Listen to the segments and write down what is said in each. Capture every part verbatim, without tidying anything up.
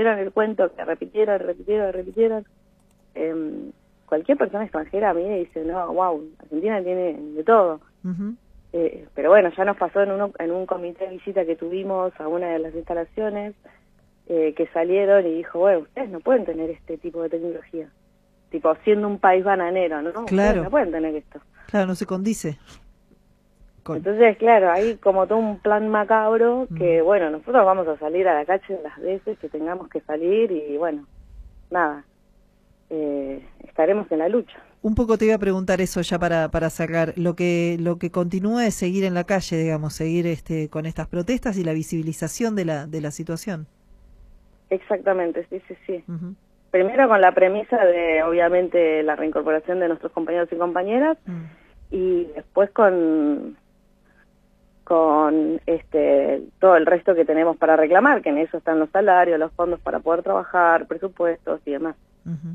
siguieron el cuento, que repitieron, repitieron, repitieron. Eh, cualquier persona extranjera a mí dice, no, wow, Argentina tiene de todo. Uh-huh. Eh, pero bueno, ya nos pasó en, uno, en un comité de visita que tuvimos a una de las instalaciones, eh, que salieron y dijo, bueno, ustedes no pueden tener este tipo de tecnología. Tipo, siendo un país bananero, ¿no? Claro. Ustedes no pueden tener esto. Claro, no se condice. Con... Entonces, claro, hay como todo un plan macabro que, mm. bueno, nosotros vamos a salir a la calle las veces que tengamos que salir y, bueno, nada, eh, estaremos en la lucha. Un poco te iba a preguntar eso ya para para cerrar. Lo que lo que continúa es seguir en la calle, digamos, seguir este con estas protestas y la visibilización de la de la situación. Exactamente, sí, sí, sí. Uh-huh. Primero con la premisa de, obviamente, la reincorporación de nuestros compañeros y compañeras, uh-huh. y después con con este todo el resto que tenemos para reclamar, que en eso están los salarios, los fondos para poder trabajar, presupuestos y demás. Uh-huh.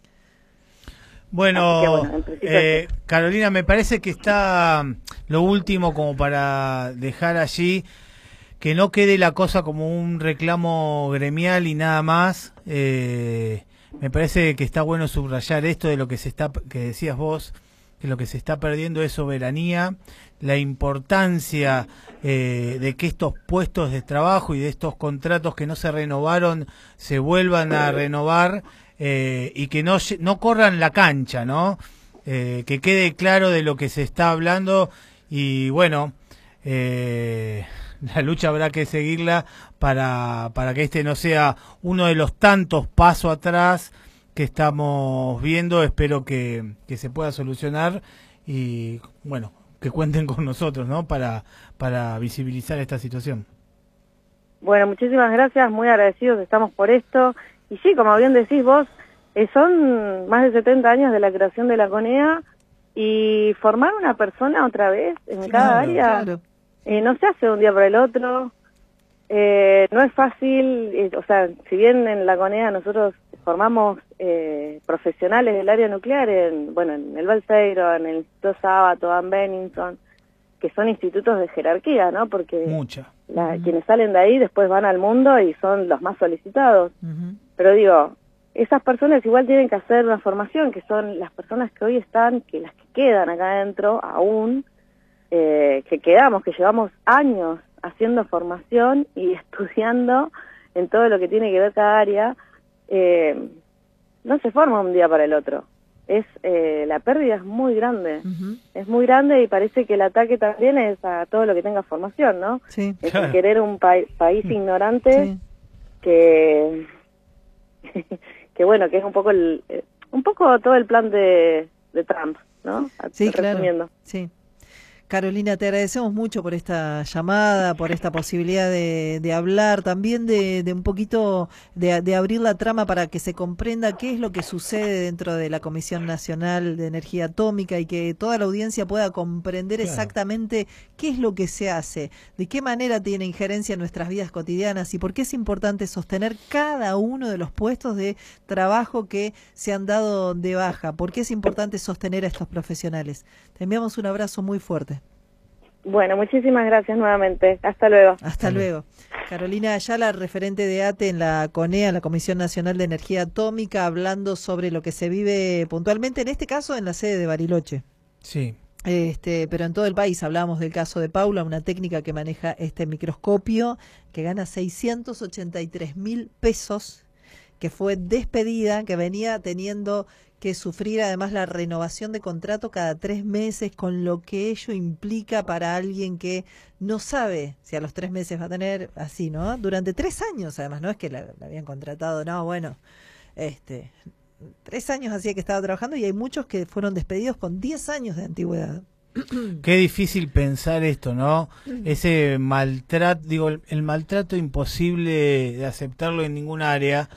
Bueno, bueno eh, Carolina, me parece que está lo último como para dejar allí, que no quede la cosa como un reclamo gremial y nada más. Eh, me parece que está bueno subrayar esto de lo que se está, que decías vos, que lo que se está perdiendo es soberanía, la importancia eh, de que estos puestos de trabajo y de estos contratos que no se renovaron se vuelvan a renovar. Eh, y que no no corran la cancha, ¿no? Eh, que quede claro de lo que se está hablando y bueno, eh, la lucha habrá que seguirla para para que este no sea uno de los tantos pasos atrás que estamos viendo. Espero que, que se pueda solucionar y bueno, que cuenten con nosotros, ¿no? Para para visibilizar esta situación. Bueno, muchísimas gracias, muy agradecidos estamos por esto. Y sí, como bien decís vos, eh, son más de setenta años de la creación de la CONEA y formar una persona otra vez en claro, cada área claro. eh, no se hace de un día para el otro, eh, no es fácil, eh, o sea, si bien en la CONEA nosotros formamos eh, profesionales del área nuclear, en, bueno, en el Balseiro, en el Instituto Sábato, en Bennington, que son institutos de jerarquía, ¿no? Porque Mucha. La, uh-huh. quienes salen de ahí después van al mundo y son los más solicitados. Uh-huh. Pero digo, esas personas igual tienen que hacer una formación, que son las personas que hoy están, que las que quedan acá adentro aún, eh, que quedamos, que llevamos años haciendo formación y estudiando en todo lo que tiene que ver cada área, eh, no se forma un día para el otro. Es eh, la pérdida es muy grande, uh-huh. es muy grande y parece que el ataque también es a todo lo que tenga formación, ¿no? Sí. Es Claro. querer un pa país ignorante, sí. que que bueno, que es un poco el eh, un poco todo el plan de, de Trump, ¿no? Sí, Resumiendo. claro. Sí. Carolina, te agradecemos mucho por esta llamada, por esta posibilidad de, de hablar, también de, de un poquito de, de abrir la trama para que se comprenda qué es lo que sucede dentro de la Comisión Nacional de Energía Atómica y que toda la audiencia pueda comprender claro. exactamente qué es lo que se hace, de qué manera tiene injerencia en nuestras vidas cotidianas y por qué es importante sostener cada uno de los puestos de trabajo que se han dado de baja, por qué es importante sostener a estos profesionales. Te enviamos un abrazo muy fuerte. Bueno, muchísimas gracias nuevamente. Hasta luego. Hasta luego. Carolina Ayala, referente de A T E en la CONEA, la Comisión Nacional de Energía Atómica, hablando sobre lo que se vive puntualmente, en este caso en la sede de Bariloche. Sí. Este, pero en todo el país. Hablábamos del caso de Paula, una técnica que maneja este microscopio, que gana seiscientos ochenta y tres mil pesos, que fue despedida, que venía teniendo que sufrir además la renovación de contrato cada tres meses, con lo que ello implica para alguien que no sabe si a los tres meses va a tener así, ¿no? Durante tres años, además, no es que la, la habían contratado, no, bueno, este, tres años hacía que estaba trabajando y hay muchos que fueron despedidos con diez años de antigüedad. Qué difícil pensar esto, ¿no? Ese maltrato, digo, el, el maltrato imposible de aceptarlo en ningún área,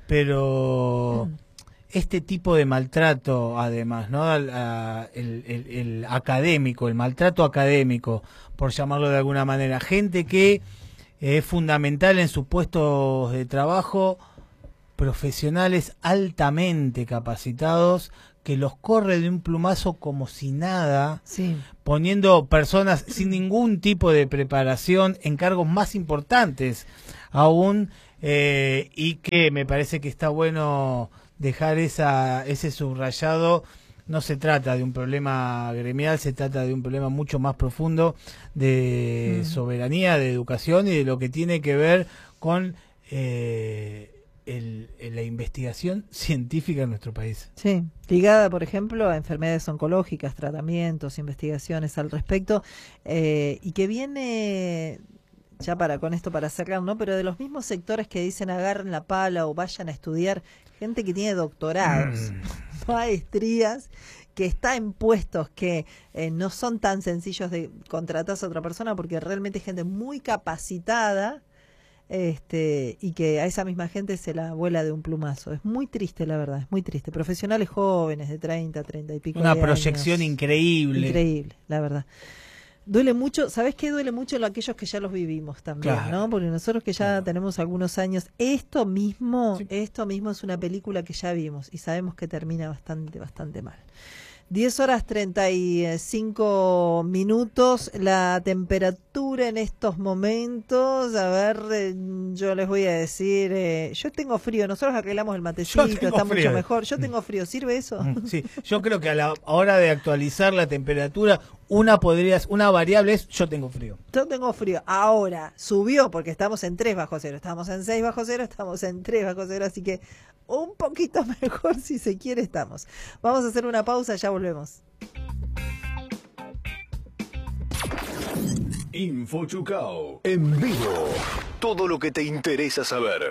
pero este tipo de maltrato, además, ¿no? El, el, el, el académico, el maltrato académico, por llamarlo de alguna manera, gente que es fundamental en sus puestos de trabajo, profesionales altamente capacitados, que los corre de un plumazo como si nada, sí. poniendo personas sin ningún tipo de preparación en cargos más importantes aún, eh, y que me parece que está bueno dejar esa ese subrayado. No se trata de un problema gremial, se trata de un problema mucho más profundo de mm. soberanía, de educación y de lo que tiene que ver con eh, el, el, la investigación científica en nuestro país. Sí, ligada, por ejemplo, a enfermedades oncológicas, tratamientos, investigaciones al respecto, eh, y que viene, ya para con esto para cerrar, ¿no? Pero de los mismos sectores que dicen agarren la pala o vayan a estudiar, gente que tiene doctorados, mm. maestrías, que está en puestos que eh, no son tan sencillos de contratar a otra persona, porque realmente es gente muy capacitada, este y que a esa misma gente se la vuela de un plumazo. Es muy triste, la verdad, es muy triste. Profesionales jóvenes de treinta, treinta y pico Una de proyección años. increíble. Increíble, la verdad. Duele mucho, ¿sabés qué? Duele mucho a aquellos que ya los vivimos también, claro. ¿no? Porque nosotros que ya claro. tenemos algunos años, esto mismo, sí. esto mismo es una película que ya vimos y sabemos que termina bastante, bastante mal. diez horas treinta y cinco minutos, la temperatura en estos momentos, a ver, eh, yo les voy a decir, eh, yo tengo frío, nosotros arreglamos el matecito, está frío. Mucho mejor, yo tengo frío, ¿sirve eso? Sí, yo creo que a la hora de actualizar la temperatura, una podría, una variable es yo tengo frío. Yo tengo frío, ahora subió porque estamos en tres bajo cero, estamos en seis bajo cero, estamos en tres bajo cero, así que un poquito mejor si se quiere estamos. Vamos a hacer una pausa, ya volvemos. InfoChucao en vivo. Todo lo que te interesa saber.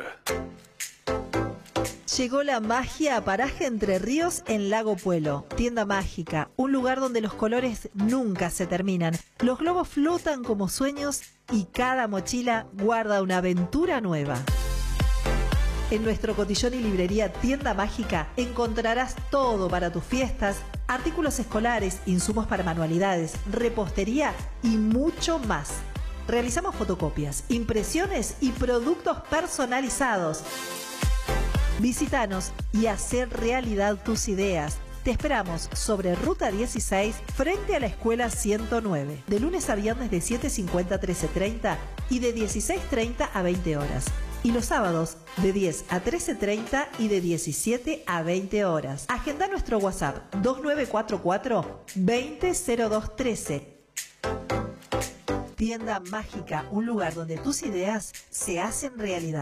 Llegó la magia a Paraje Entre Ríos en Lago Puelo. Tienda mágica, un lugar donde los colores nunca se terminan. Los globos flotan como sueños y cada mochila guarda una aventura nueva. En nuestro cotillón y librería Tienda Mágica encontrarás todo para tus fiestas, artículos escolares, insumos para manualidades, repostería y mucho más. Realizamos fotocopias, impresiones y productos personalizados. Visítanos y hacer realidad tus ideas. Te esperamos sobre Ruta dieciséis, frente a la Escuela ciento nueve, de lunes a viernes de siete cincuenta a trece treinta y de dieciséis treinta a veinte horas. Y los sábados de diez a trece treinta y de diecisiete a veinte horas. Agenda nuestro WhatsApp dos nueve cuatro cuatro, veinte cero dos trece. Tienda Mágica, un lugar donde tus ideas se hacen realidad.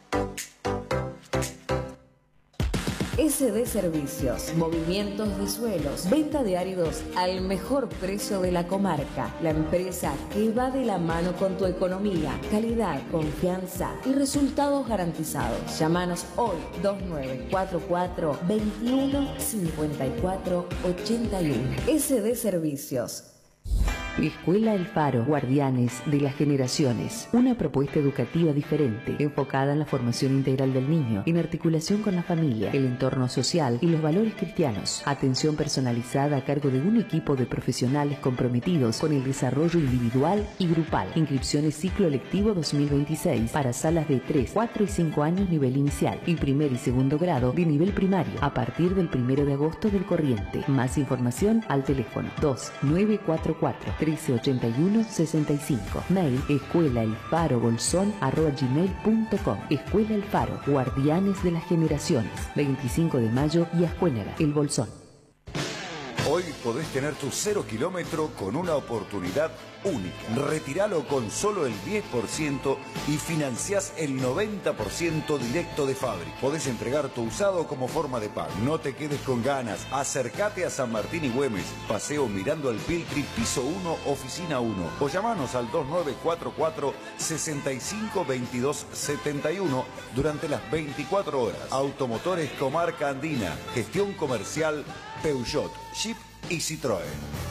S D Servicios, movimientos de suelos, venta de áridos al mejor precio de la comarca. La empresa que va de la mano con tu economía, calidad, confianza y resultados garantizados. Llámanos hoy dos nueve cuatro cuatro, veintiuno cincuenta y cuatro ochenta y uno. S D Servicios. Escuela El Faro, Guardianes de las Generaciones. Una propuesta educativa diferente, enfocada en la formación integral del niño, en articulación con la familia, el entorno social y los valores cristianos. Atención personalizada a cargo de un equipo de profesionales comprometidos con el desarrollo individual y grupal. Inscripciones ciclo lectivo dos mil veintiséis para salas de tres, cuatro y cinco años nivel inicial y primer y segundo grado de nivel primario a partir del primero de agosto del corriente. Más información al teléfono dos nueve cuatro cuatro, trece ochenta y uno sesenta y cinco. Mail escuelaelfarobolsón arroba gmail punto com. Escuela El Faro, Guardianes de las Generaciones. veinticinco de mayo y Ascuénaga, El Bolsón. Hoy podés tener tu cero kilómetro con una oportunidad única. Retíralo con solo el diez por ciento y financiás el noventa por ciento directo de fábrica. Podés entregar tu usado como forma de pago. No te quedes con ganas. Acércate a San Martín y Güemes. Paseo Mirando al Piltri, piso uno, oficina uno. O llamanos al dos nueve cuatro cuatro, sesenta y cinco, veintidós setenta y uno durante las veinticuatro horas. Automotores Comarca Andina. Gestión comercial Peugeot, Jeep y Citroën.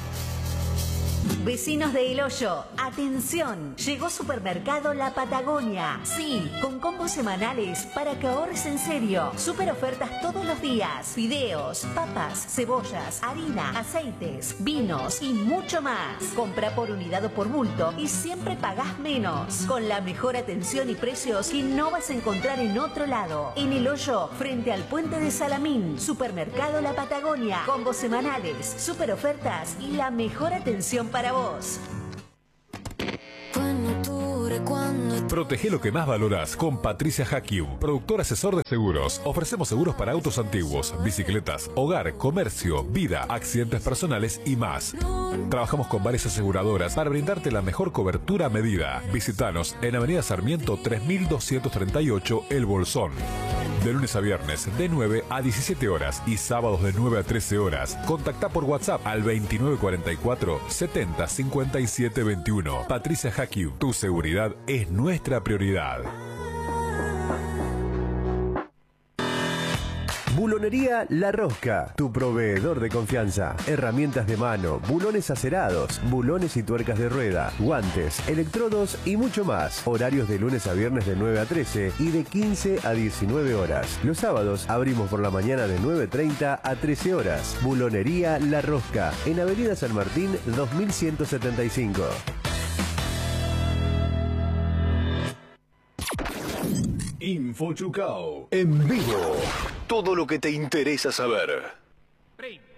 Vecinos de El Hoyo, atención, llegó Supermercado La Patagonia. Sí, con combos semanales para que ahorres en serio. Super ofertas todos los días. Fideos, papas, cebollas, harina, aceites, vinos y mucho más. Compra por unidad o por bulto y siempre pagás menos. Con la mejor atención y precios que no vas a encontrar en otro lado. En El Hoyo, frente al puente de Salamín. Supermercado La Patagonia. Combos semanales, super ofertas y la mejor atención para vos. Quando tu cuando... Protege lo que más valoras con Patricia Hakium, productor asesor de seguros. Ofrecemos seguros para autos antiguos, bicicletas, hogar, comercio, vida, accidentes personales y más. Trabajamos con varias aseguradoras para brindarte la mejor cobertura a medida. Visítanos en Avenida Sarmiento tres mil doscientos treinta y ocho, El Bolsón. De lunes a viernes, de nueve a diecisiete horas y sábados de nueve a trece horas. Contacta por WhatsApp al veintinueve cuarenta y cuatro, setenta cincuenta y siete veintiuno. Patricia Hakium, tu seguridad es nuestra prioridad. Bulonería La Rosca, tu proveedor de confianza. Herramientas de mano, bulones acerados, bulones y tuercas de rueda, guantes, electrodos y mucho más. Horarios de lunes a viernes de nueve a trece y de quince a diecinueve horas. Los sábados abrimos por la mañana de nueve treinta a trece horas. Bulonería La Rosca, en Avenida San Martín dos mil ciento setenta y cinco. Info Chucao, en vivo. Todo lo que te interesa saber.